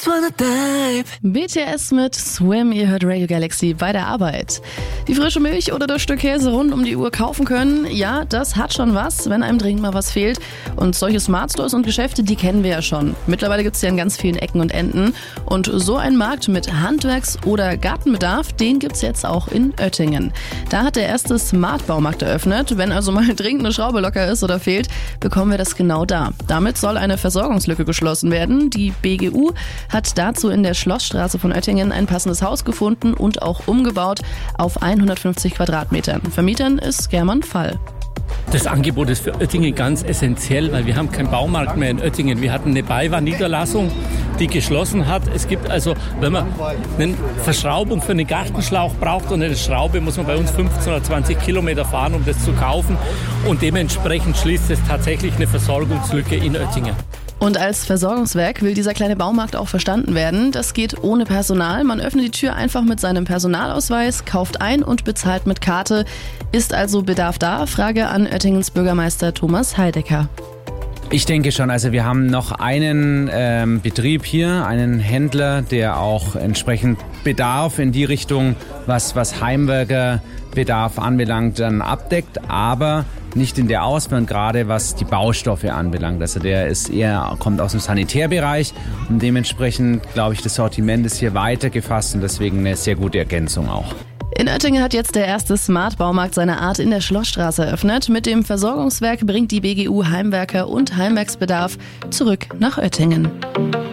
BTS mit Swim, ihr hört Radio Galaxy bei der Arbeit. Die frische Milch oder das Stück Käse rund um die Uhr kaufen können, ja, das hat schon was, wenn einem dringend mal was fehlt. Und solche Smart Stores und Geschäfte, die kennen wir ja schon. Mittlerweile gibt es ja in ganz vielen Ecken und Enden. Und so ein Markt mit Handwerks- oder Gartenbedarf, den gibt's jetzt auch in Oettingen. Da hat der erste Smart-Baumarkt eröffnet. Wenn also mal dringend eine Schraube locker ist oder fehlt, bekommen wir das genau da. Damit soll eine Versorgungslücke geschlossen werden. Die BGU hat dazu in der Schlossstraße von Oettingen ein passendes Haus gefunden und auch umgebaut auf 150 Quadratmetern. Vermietern ist German Fall. Das Angebot ist für Oettingen ganz essentiell, weil wir haben keinen Baumarkt mehr in Oettingen. Wir hatten eine BayWa-Niederlassung, die geschlossen hat. Es gibt also, wenn man eine Verschraubung für einen Gartenschlauch braucht und eine Schraube, muss man bei uns 15 oder 20 Kilometer fahren, um das zu kaufen. Und dementsprechend schließt es tatsächlich eine Versorgungslücke in Oettingen. Und als Versorgungswerk will dieser kleine Baumarkt auch verstanden werden. Das geht ohne Personal. Man öffnet die Tür einfach mit seinem Personalausweis, kauft ein und bezahlt mit Karte. Ist also Bedarf da? Frage an Oettingens Bürgermeister Thomas Heidecker. Ich denke schon, also wir haben noch einen Betrieb hier, einen Händler, der auch entsprechend Bedarf in die Richtung, was Heimwerkerbedarf anbelangt, dann abdeckt, aber nicht in der Auswahl, gerade was die Baustoffe anbelangt. Also der kommt aus dem Sanitärbereich und dementsprechend, glaube ich, das Sortiment ist hier weiter gefasst und deswegen eine sehr gute Ergänzung auch. In Oettingen hat jetzt der erste Smart-Baumarkt seiner Art in der Schlossstraße eröffnet. Mit dem Versorgungswerk bringt die BGU Heimwerker und Heimwerksbedarf zurück nach Oettingen.